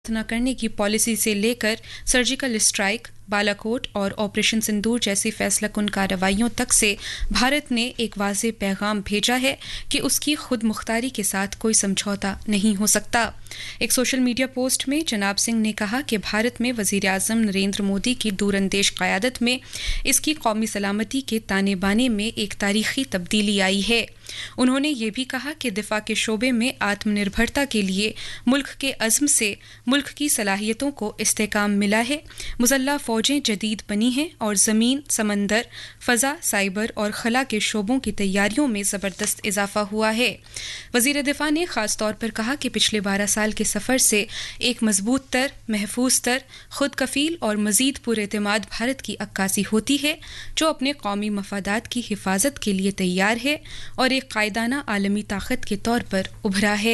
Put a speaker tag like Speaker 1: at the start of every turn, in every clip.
Speaker 1: न करने की पॉलिसी से लेकर सर्जिकल स्ट्राइक, बालाकोट और ऑपरेशन सिंदूर जैसी फैसलाकुन कार्रवाइयों तक से भारत ने एक वाज़ेह पैगाम भेजा है कि उसकी खुद मुख्तारी के साथ कोई समझौता नहीं हो सकता। एक सोशल मीडिया पोस्ट में जनाब सिंह ने कहा कि भारत में वज़ीर आज़म नरेंद्र मोदी की दूरअंदेश क़यादत में इसकी कौमी सलामती के ताने बाने में एक तारीखी तब्दीली आई है। उन्होंने ये भी कहा कि दिफा के शोबे में आत्मनिर्भरता के लिए मुल्क के अज़्म से मुल्क की सलाहियतों को इस्तेकाम मिला है। मुसल्लह फ़ौजें जदीद बनी हैं और ज़मीन, समंदर, फ़ज़ा, साइबर और खला के शोबों की तैयारियों में ज़बरदस्त इजाफा हुआ है। वज़ीर दिफा ने ख़ास तौर पर कहा कि पिछले 12 साल के सफ़र से एक मजबूत तर, महफूज तर, खुद कफ़ील और मज़ीद पुरएतमाद भारत की अक्कासी होती है, जो अपने कौमी मफादात की हिफाजत के लिए तैयार है और एक कायदाना आलमी ताकत के तौर पर उभरा है।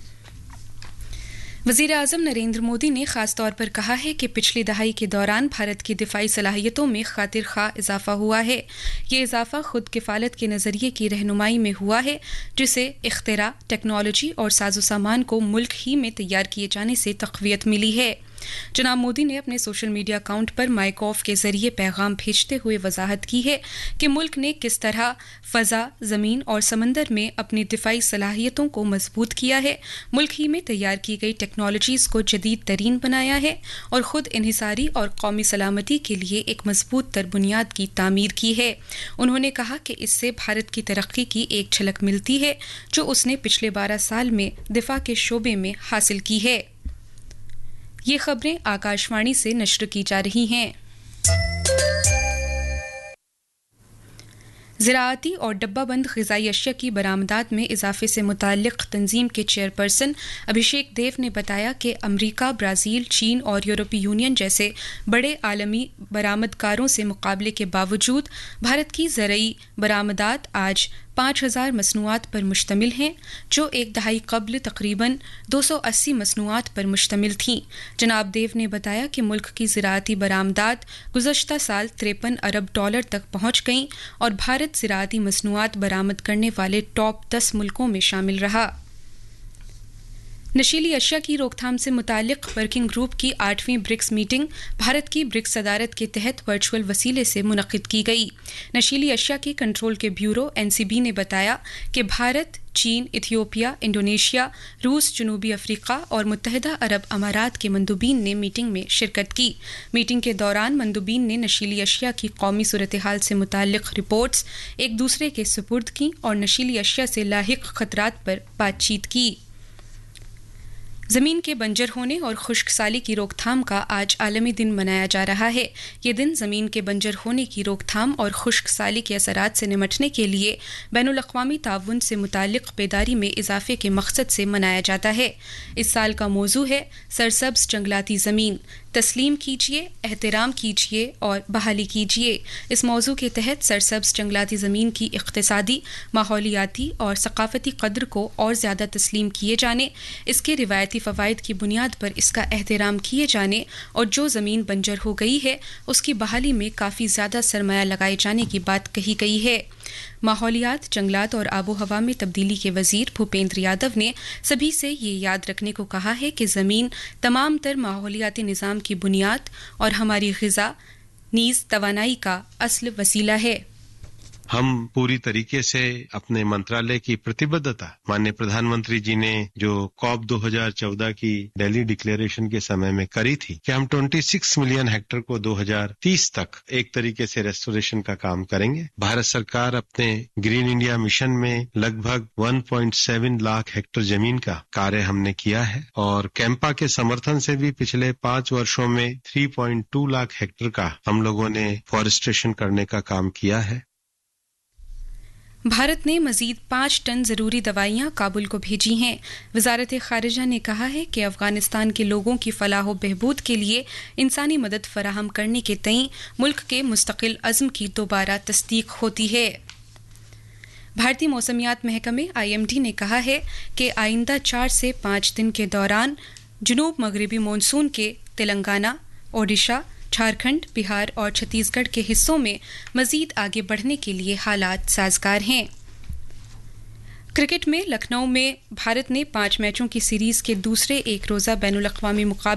Speaker 1: वज़ीर आज़म नरेंद्र मोदी ने ख़ास तौर पर कहा है कि पिछली दहाई के दौरान भारत की दिफाई सलाहियतों में खातिर खा इजाफा हुआ है। ये इजाफा खुद किफ़ालत के नज़रिए की रहनुमाई में हुआ है, जिसे इख्तिरा, टेक्नोलॉजी और साजो सामान को मुल्क ही में तैयार किए जाने से तक़वियत मिली है। जनाब मोदी ने अपने सोशल मीडिया अकाउंट पर माइकॉफ के जरिए पैगाम भेजते हुए वजाहत की है कि मुल्क ने किस तरह फ़ज़ा, ज़मीन और समंदर में अपनी दिफाई सलाहियतों को मजबूत किया है, मुल्क ही में तैयार की गई टेक्नोलॉजीज़ को जदीद तरीन बनाया है और ख़ुद इन्हिसारी और कौमी सलामती के लिए एक मजबूत तर बुनियाद की तामीर की है। उन्होंने कहा कि इससे भारत की तरक्की की एक झलक मिलती है जो उसने पिछले 12 साल में दिफा के शोबे में हासिल की है। ये खबरें आकाशवाणी से नश्र की जा रही हैं। ज़राअती और डब्बाबंद ग़िज़ाई अशिया की बरामदात में इजाफे से मुताल्लिक़ तंजीम के चेयरपर्सन अभिषेक देव ने बताया कि अमरीका, ब्राज़ील, चीन और यूरोपीय यूनियन जैसे बड़े आलमी बरामदकारों से मुकाबले के बावजूद भारत की ज़रई बरामदात आज 5000 मसनूआत पर मुश्तमिल हैं, जो एक दहाई कबल तकरीबन 280 मसनूआत पर मुश्तमिल थीं। जनाब देव ने बताया कि मुल्क की ज़राअती बरामदात गुज़श्ता साल $53 अरब तक पहुँच गईं और भारत ज़राअती मसनूआत बरामद करने वाले टॉप 10 मुल्कों में शामिल रहा। नशीली अशिया की रोकथाम से मुताल्लिक़ वर्किंग ग्रुप की 8वीं ब्रिक्स मीटिंग भारत की ब्रिक्स सदारत के तहत वर्चुअल वसीले से मुनक़िद की गई। नशीली अशिया के कंट्रोल के ब्यूरो NCB ने बताया कि भारत, चीन, इथियोपिया, इंडोनेशिया, रूस, जनूबी अफ्रीका और मुत्तहिदा अरब अमारात के मंदूबीन ने मीटिंग में शिरकत की। मीटिंग के दौरान मंदूबीन ने नशीली अशिया की कौमी सूरत हाल से मुताल्लिक़ रिपोर्ट्स एक दूसरे के सुपुर्द की और नशीली अशिया से लाहिक खतरात पर बातचीत की। ज़मीन के बंजर होने और खुश्क साली की रोकथाम का आज आलमी दिन मनाया जा रहा है। ये दिन ज़मीन के बंजर होने की रोकथाम और खुश्क साली के असरात से निमटने के लिए बैनुल अक़वामी ताउन से मुताल्लिक़ बेदारी में इजाफे के मकसद से मनाया जाता है। इस साल का मौजू है सरसब्ज़ जंगलाती ज़मीन, तस्लीम कीजिए, एहतराम कीजिए और बहाली कीजिए। इस मौजू के तहत सरसब्ज़ जंगलाती ज़मीन की इक़्तिसादी, माहौलियाती और सक़ाफ़ती क़द्र को और ज़्यादा तस्लीम किए जाने, इसके रिवायती फ़वाइद की बुनियाद पर इसका एहतराम किए जाने और जो ज़मीन बंजर हो गई है उसकी बहाली में काफ़ी ज़्यादा सरमाया लगाए जाने की बात कही गई है। माहौलियात, जंगलात और आबो हवा में तब्दीली के वज़ीर भूपेंद्र यादव ने सभी से ये याद रखने को कहा है कि ज़मीन तमाम तर माहौलियाती निज़ाम की बुनियाद और हमारी ग़िज़ा नीज़ तवानाई का असल वसीला है।
Speaker 2: हम पूरी तरीके से अपने मंत्रालय की प्रतिबद्धता माननीय प्रधानमंत्री जी ने जो COP 2014 की दिल्ली डिक्लेरेशन के समय में करी थी कि हम 26 मिलियन हेक्टेयर को 2030 तक एक तरीके से रेस्टोरेशन का काम करेंगे। भारत सरकार अपने ग्रीन इंडिया मिशन में लगभग 1.7 लाख हेक्टेयर जमीन का कार्य हमने किया है और कैंपा के समर्थन से भी पिछले 5 वर्षों में 3.2 लाख हेक्टेयर का हम लोगों ने फॉरेस्टेशन करने का काम किया है।
Speaker 1: भारत ने मजीद 5 टन ज़रूरी दवाइयाँ काबुल को भेजी हैं। वज़ारत ख़ारिजा ने कहा है कि अफ़ग़ानिस्तान के लोगों की फ़लाह व बहबूद के लिए इंसानी मदद फ़राहम करने के तईं मुल्क के मुस्तक़िल अज़्म की दोबारा तस्दीक होती है। भारतीय मौसमियात महकमे IMD ने कहा है कि आइंदा 4 से 5 दिन के दौरान जनूब मगरबी मानसून के तेलंगाना, ओडिशा, झारखंड, बिहार और छत्तीसगढ़ के हिस्सों में मजीद आगे बढ़ने के लिए हालात साजगार हैं। کرکٹ میں لکھنؤ میں بھارت نے 5 میچوں کی سیریز کے دوسرے ایک روزہ بین الاقوامی مقابلے